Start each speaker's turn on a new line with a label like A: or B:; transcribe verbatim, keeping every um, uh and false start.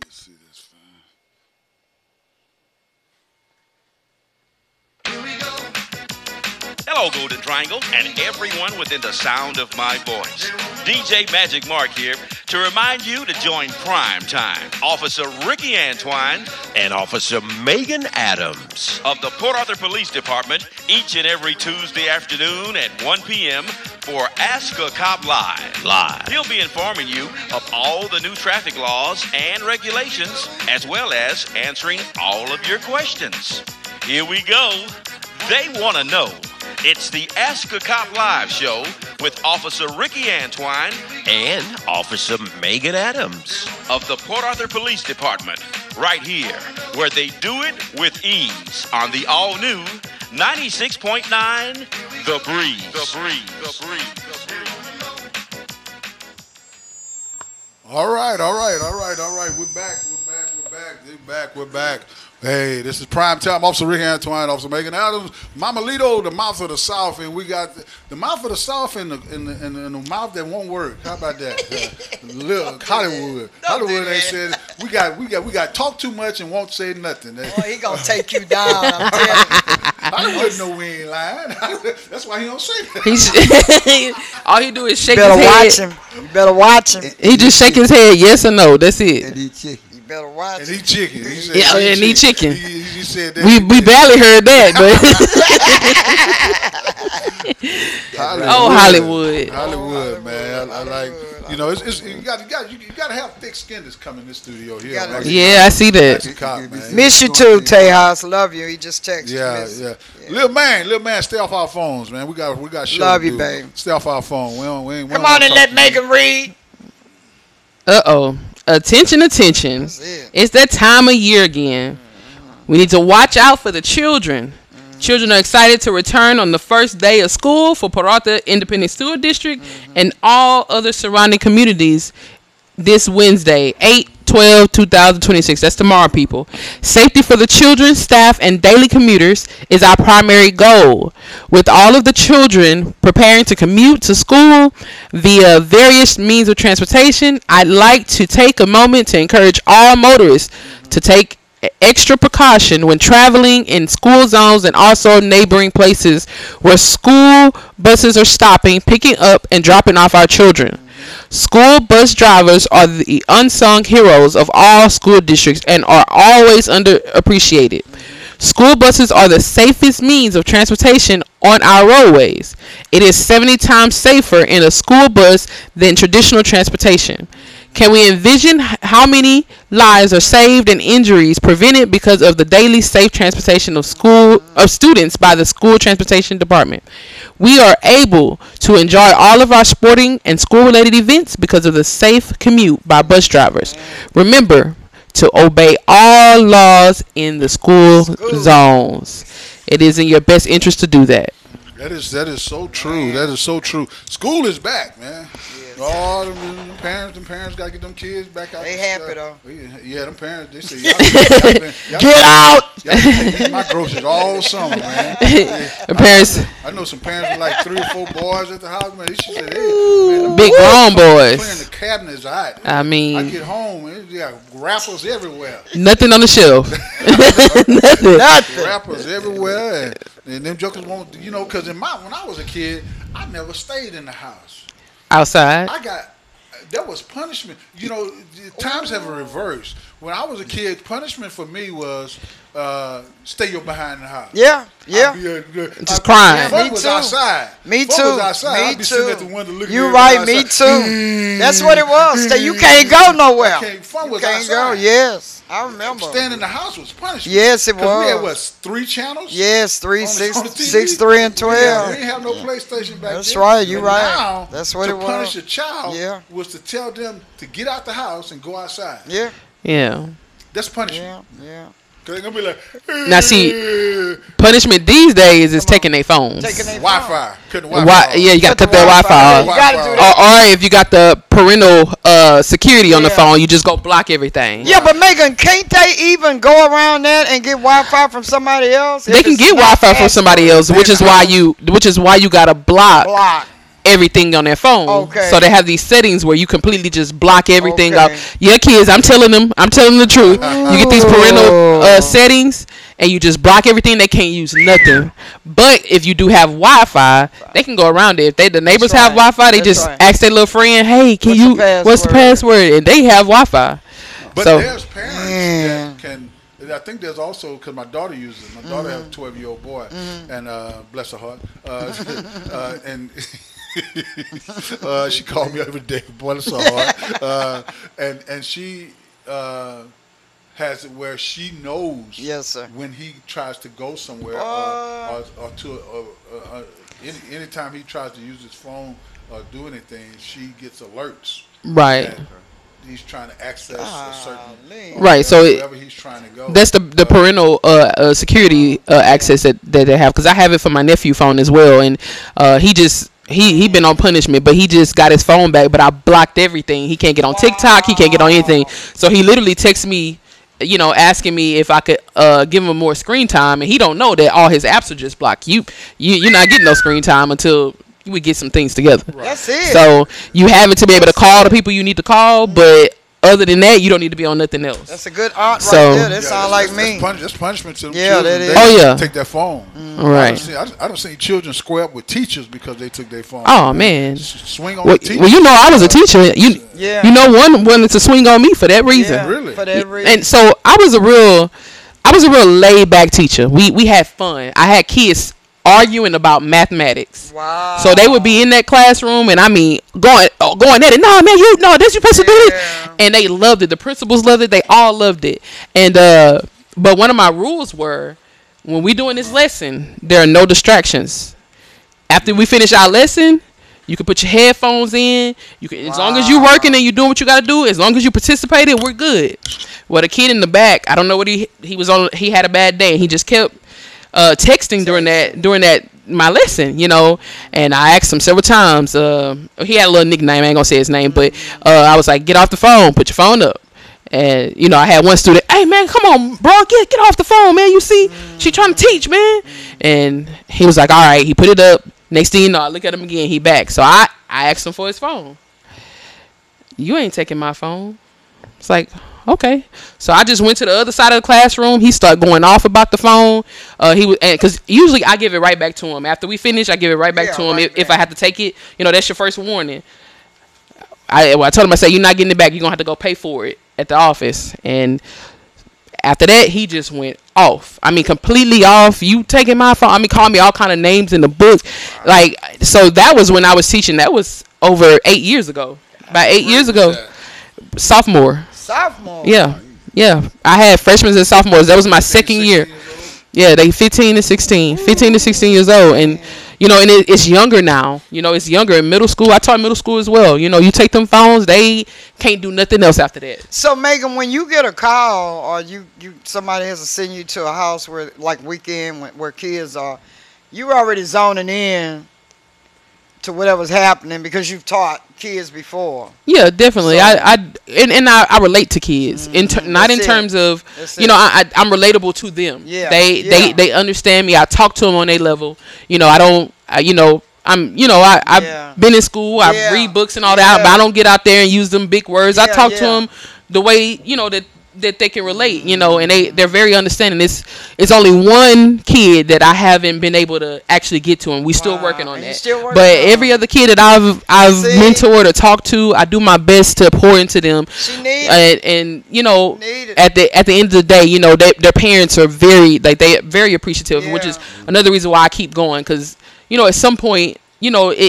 A: See this fine.
B: Hello, Golden Triangle, and everyone within the sound of my voice. D J Magic Mark here to remind you to join Prime Time. Officer Ricky Antoine
C: and Officer Megan Adams
B: of the Port Arthur Police Department each and every Tuesday afternoon at one p.m. for Ask a Cop Live.
C: Live.
B: He'll be informing you of all the new traffic laws and regulations, as well as answering all of your questions. Here we go. They want to know. It's the Ask a Cop Live show with Officer Ricky Antoine
C: and Officer Megan Adams
B: of the Port Arthur Police Department, right here, where they do it with ease on the all-new ninety-six point nine The Breeze. The Breeze. The Breeze. The Breeze.
A: All right, all right, all right, all right. We're back. We're back. We're back. We're back. We're back. Hey, this is Prime Time. Officer Ricky Antoine, Officer Megan Adams, Mama Lito, the mouth of the South, and we got the, the mouth of the South in the in the, in the, in the mouth that won't work. How about that? Uh, little Hollywood, Hollywood. They said we got we got we got talk too much and won't say nothing.
D: Boy, he gonna take you down. I'm telling you.
A: Hollywood know we ain't lying. That's why he don't say that.
E: He's, all he do is shake
D: you better
E: his head.
D: watch him. You better watch him.
E: He just shake his head, yes or no. That's it.
D: You better watch
A: and
D: him.
A: he chicken. He said,
E: yeah,
A: he
E: and he chicken.
A: He, he said that.
E: We we barely heard that, but
A: Hollywood.
E: Oh, Hollywood.
A: Hollywood, man. I, I like,
D: Hollywood.
A: you know, it's, it's you got you got you, you got to have thick skin that's coming in the studio here.
D: gotta-
A: man.
E: yeah, I see
A: That's
E: that.
A: a cop, man.
D: Miss you too, Tejas. Love you. He just texted
A: Yeah,
D: Miss-
A: yeah, Little man, little man, stay off our phones, man. We got we got show
D: Love
A: to
D: you,
A: do.
D: babe.
A: Stay off our phone. We don't, we ain't, we
D: Come
A: don't
D: on and
A: talk
D: let
A: to you.
D: Megan read.
E: Uh oh. Attention, attention.
D: That's it.
E: It's that time of year again. We need to watch out for the children. Children are excited to return on the first day of school for Port Arthur Independent School District and all other surrounding communities this Wednesday, eight twelve twenty twenty-six. That's tomorrow, people. Safety for the children, staff, and daily commuters is our primary goal. With all of the children preparing to commute to school via various means of transportation, I'd like to take a moment to encourage all motorists to take extra precaution when traveling in school zones and also neighboring places where school buses are stopping, picking up, and dropping off our children. School bus drivers are the unsung heroes of all school districts and are always underappreciated. School buses are the safest means of transportation on our roadways. It is seventy times safer in a school bus than traditional transportation. Can we envision how many lives are saved and injuries prevented because of the daily safe transportation of school of students by the school transportation department? We are able to enjoy all of our sporting and school-related events because of the safe commute by bus drivers. Remember to obey all laws in the school zones. It is in your best interest to do that.
A: That is that is so true. That is so true. School is back, man. All them, them parents, them parents got to get them kids back out.
D: They
A: the
D: happy,
A: stuff.
D: though.
A: Yeah, yeah, them parents, they say, y'all, y'all been, y'all
D: Get out!
A: Y'all been taking my groceries all summer, man.
E: The parents,
A: I know some parents with like three or four boys at the house, man. They should say, hey, man, them
E: big grown
A: clearing
E: boys.
A: the cabinets hot.
E: I
A: I
E: mean,
A: get home, and they got wrappers everywhere.
E: nothing on the shelf. Nothing.
D: Nothing.
A: Rappers everywhere, and, and them jokers won't, you know, because in my when I was a kid, I never stayed in the house.
E: Outside.
A: I got that was punishment. You know, the times have reversed. When I was a kid, punishment for me was uh, stay your behind the house.
D: Yeah, yeah.
A: I'd be, uh,
E: Just
A: I-
E: crying.
A: Fun
D: Me
A: was
D: too.
A: outside.
D: Me
A: Fun
D: too.
A: Was outside.
D: Me
A: I'd be sitting at the
D: too.
A: window looking.
D: You
A: at
D: right,
A: everybody
D: me
A: outside.
D: too. That's what it was. Stay- You can't go nowhere.
A: You can't- fun
D: You
A: was
D: can't
A: outside.
D: go. Yes, I remember.
A: Staying in the house was punishment.
D: Yes, it
A: 'Cause we had
D: was.
A: what, three channels?
D: Yes, three,
A: On the-
D: six,
A: on the T V?
D: six, three, and
A: Yeah,
D: twelve.
A: we didn't have no PlayStation back
D: That's
A: then.
D: right, you
A: And
D: right.
A: Now,
D: That's what
A: to
D: it was.
A: punish a child
D: Yeah.
A: was to tell them to get out the house and go outside.
D: Yeah,
E: Yeah.
A: That's punishment.
D: yeah, yeah.
A: Cause they're gonna be like,
E: Now, see,
A: "Eh."
E: Punishment these days is taking their phones.
D: Taking their
A: Wi-Fi, cutting Wi-Fi.
E: Wi-
A: off.
E: yeah, you got to
D: Cut
E: cut
D: the
E: their
D: Wi-Fi.
E: Wi-Fi
D: You
E: off.
D: gotta do
A: Wi-Fi
D: that.
E: Or, or if you got the parental uh, security on the
D: Yeah.
E: phone, you just go block everything.
D: Yeah, but Megan, can't they even go around that and get Wi-Fi from somebody else?
E: They
D: If
E: can
D: it's
E: get
D: not
E: Wi-Fi from
D: asked
E: somebody
D: for?
E: else, which is why you, which is why you gotta block
D: Block.
E: everything on their phone.
D: Okay.
E: So they have these settings where you completely just block everything
D: Okay.
E: out. Your kids, I'm telling them, I'm telling them the truth. You get these parental uh, settings, and you just block everything. They can't use nothing. But if you do have Wi-Fi, they can go around it. If they the neighbors
D: That's
E: have
D: right.
E: Wi-Fi, they
D: That's
E: just
D: right.
E: ask their little friend, "Hey, can
D: What's the
E: you? What's the
D: password?"
E: password?" And they have Wi-Fi.
A: But
E: So-
A: there's parents
D: Man.
A: that can. I think there's also because my daughter uses it. My daughter has a twelve year old boy, and uh, bless her heart, uh, uh, and uh, she called me every day, boy, bless her heart, uh, and and she uh, has it where she knows
D: Yes, sir.
A: when he tries to go somewhere
D: Uh.
A: or, or, or to uh, uh, any anytime he tries to use his phone or do anything, she gets alerts.
E: Right.
A: that he's trying to access a certain
D: Golly.
E: Right, so it-
A: wherever he's trying to go.
E: That's the the parental uh, uh, security uh, access that, that they have, because I have it for my nephew phone as well, and uh, he just he he been on punishment, but he just got his phone back, but I blocked everything. He can't get on TikTok, he can't get on anything. So he literally texts me, you know, asking me if I could uh, give him more screen time, and he don't know that all his apps are just blocked. You you you're not getting no screen time until we get some things together.
D: That's it.
E: So you have it to be able to call the people you need to call, but other than that, you don't need to be on nothing else.
D: That's a good aunt
E: So-
D: right there. That
A: Yeah,
D: sounds
A: that's-
D: like
A: that's,
D: me.
A: That's, punish, that's punishment to them
D: Yeah,
A: children.
D: that is.
A: They
E: Oh, yeah.
A: take their phone. I
E: Right.
A: don't, see, I, I don't see children square up with teachers because they took their phone.
E: Oh, man.
A: S- swing on
E: Well,
A: the teacher.
E: well, you know, I was a teacher. You,
D: Yeah.
E: you know, one wanted to swing on me for that reason.
D: Yeah,
A: Really?
D: For that reason.
E: And so I was a real, I was a real laid back teacher. We we had fun. I had kids arguing about mathematics.
D: Wow.
E: So they would be in that classroom, and I mean, going oh, going at it. No, man, you no, this you supposed to do
D: Yeah.
E: this, and they loved it. The principals loved it. They all loved it. And uh, but one of my rules were, when we doing this lesson, there are no distractions. After we finish our lesson, you can put your headphones in. You can, as long as you're working and you're doing what you got to do, as long as you participated, we're good. Well, the kid in the back, I don't know what he he was on. He had a bad day, and he just kept uh, texting during that during that my lesson, you know. And I asked him several times. Uh, he had a little nickname. I ain't gonna say his name, but uh, I was like, "Get off the phone. Put your phone up." And you know, I had one student, "Hey man, come on, bro, get get off the phone, man. You see, she trying to teach, man." And he was like, "All right." He put it up. Next thing you know, I look at him again. He back. So I I asked him for his phone. You ain't taking my phone. It's like, okay. So I just went to the other side of the classroom. He started going off about the phone. Uh, he was, because usually I give it right back to him after we finish. I give it right back
D: Yeah,
E: to him
D: right
E: if, if
D: back.
E: I have to take it. You know, that's your first warning. I well, I told him, I said, "You're not getting it back. You're gonna have to go pay for it at the office." And after that, he just went off. I mean, completely off. You taking my phone? I mean, call me all kind of names in the book. Like, so that was when I was teaching. That was over eight years ago. About eight years ago, sophomore.
D: Sophomore.
E: Yeah, yeah. I had freshmen and sophomores. That was my second year. Yeah, they fifteen to sixteen, fifteen to sixteen years old, and you know, and it, it's younger now. You know, it's younger in middle school. I taught middle school as well. You know, you take them phones, they can't do nothing else after that.
D: So Megan, when you get a call or you, you somebody has to send you to a house where like weekend when, where kids are, you already zoning in to whatever's happening because you've taught kids before.
E: Yeah, definitely.
D: So-
E: I, I and, and I, I relate to kids, in ter- not in
D: That's it.
E: terms of,
D: That's
E: you
D: it.
E: know, I, I I'm relatable to them.
D: Yeah,
E: they
D: yeah.
E: they they understand me. I talk to them on their level. You know, I don't. I, you know, I'm. You know, I I've
D: Yeah.
E: been in school. I
D: Yeah.
E: read books and all that,
D: Yeah.
E: but I don't get out there and use them big words. I
D: Yeah,
E: talk
D: yeah.
E: to them the way, you know, that that they can relate. You know, and they they're very understanding. It's it's only one kid that I haven't been able to actually get to, and we still
D: Wow.
E: working on
D: And you
E: that.
D: still working
E: But
D: on
E: every
D: it.
E: other kid that I've I've
D: See?
E: mentored or talked to, I do my best to pour into them.
D: She needs
E: And, and you know,
D: Need it.
E: at the at the end of the day, you know, they, their parents are very like they very appreciative, which is
D: Yeah.
E: another reason why I keep going, because you know, at some point, you know, it,